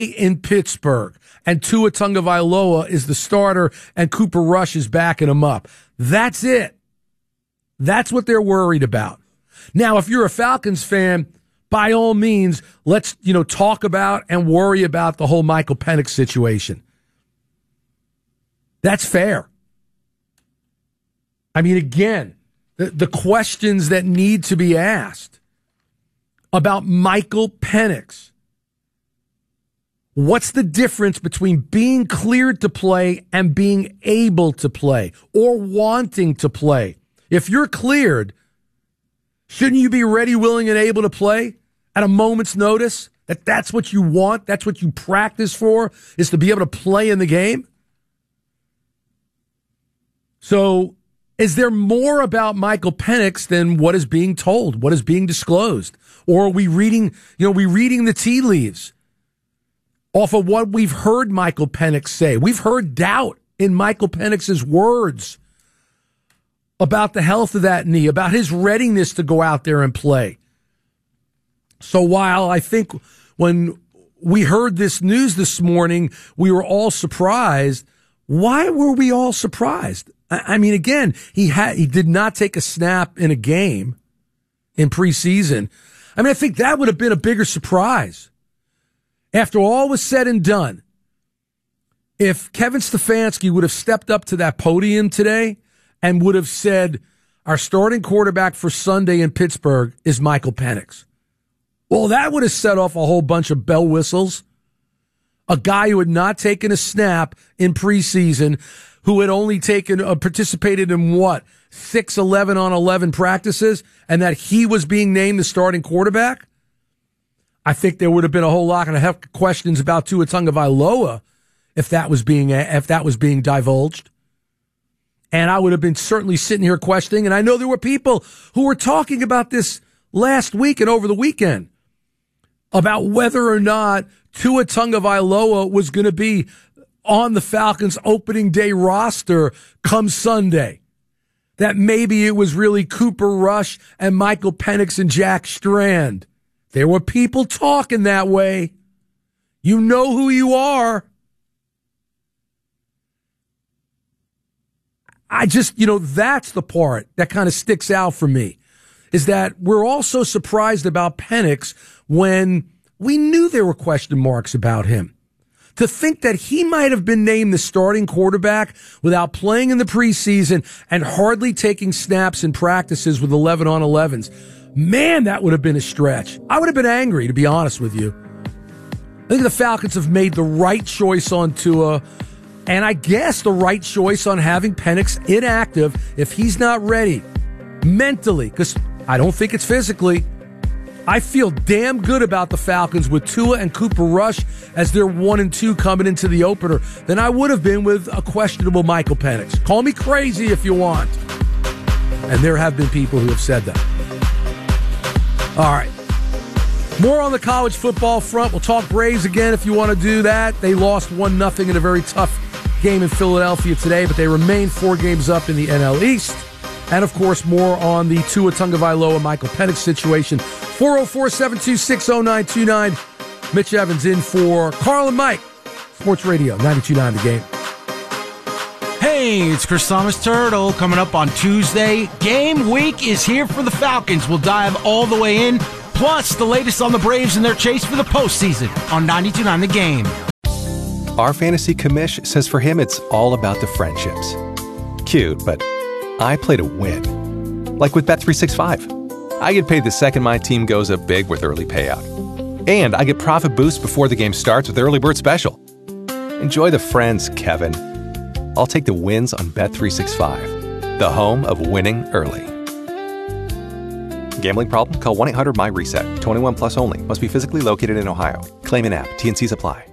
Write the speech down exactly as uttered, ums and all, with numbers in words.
in Pittsburgh and Tua Tagovailoa is the starter and Cooper Rush is backing him up. That's it. That's what they're worried about. Now, if you're a Falcons fan, by all means, let's, you know, talk about and worry about the whole Michael Penix situation. That's fair. I mean, again, the, the questions that need to be asked about Michael Penix. What's the difference between being cleared to play and being able to play or wanting to play? If you're cleared, shouldn't you be ready, willing, and able to play at a moment's notice? That that's what you want? That's what you practice for, is to be able to play in the game? So is there more about Michael Penix than what is being told, what is being disclosed? Or are we reading, you know, we reading the tea leaves off of what we've heard Michael Penix say? We've heard doubt in Michael Penix's words about the health of that knee, about his readiness to go out there and play. So while I think when we heard this news this morning, we were all surprised, why were we all surprised? I mean, again, he had he did not take a snap in a game in preseason. I mean, I think that would have been a bigger surprise. After all was said and done, if Kevin Stefanski would have stepped up to that podium today and would have said, our starting quarterback for Sunday in Pittsburgh is Michael Penix, well, that would have set off a whole bunch of bell whistles. A guy who had not taken a snap in preseason, who had only taken uh, participated in what, six eleven on eleven practices, and that he was being named the starting quarterback. I think there would have been a whole lot of questions about Tua Tagovailoa if that was being if that was being divulged. And I would have been certainly sitting here questioning, and I know there were people who were talking about this last week and over the weekend about whether or not Tua Tagovailoa was going to be on the Falcons' opening day roster come Sunday. That maybe it was really Cooper Rush and Michael Penix and Jack Strand. There were people talking that way. You know who you are. I just, you know, that's the part that kind of sticks out for me, is that we're all so surprised about Penix when we knew there were question marks about him. To think that he might have been named the starting quarterback without playing in the preseason and hardly taking snaps in practices with eleven on elevens. Man, that would have been a stretch. I would have been angry, to be honest with you. I think the Falcons have made the right choice on Tua, and I guess the right choice on having Penix inactive if he's not ready mentally, because I don't think it's physically. I feel damn good about the Falcons with Tua and Cooper Rush as their one and two coming into the opener than I would have been with a questionable Michael Penix. Call me crazy if you want. And there have been people who have said that. All right. More on the college football front. We'll talk Braves again if you want to do that. They lost one nothing in a very tough game in Philadelphia today, but they remain four games up in the N L East. And, of course, more on the Tua Tagovailoa Michael Penix situation. four oh four, seven two six, oh nine two nine. Mitch Evans in for Carl and Mike. Sports Radio, ninety-two point nine The Game. Hey, it's Chris Thomas Turtle coming up on Tuesday. Game week is here for the Falcons. We'll dive all the way in. Plus, the latest on the Braves and their chase for the postseason on ninety-two point nine The Game. Our fantasy commish says for him it's all about the friendships. Cute, but I play to win. Like with Bet three sixty-five. I get paid the second my team goes up big with early payout. And I get profit boosts before the game starts with Early Bird Special. Enjoy the friends, Kevin. I'll take the wins on Bet three sixty-five, the home of winning early. Gambling problem? Call one eight hundred M Y RESET. twenty-one plus only. Must be physically located in Ohio. Claim in app. T N Cs apply.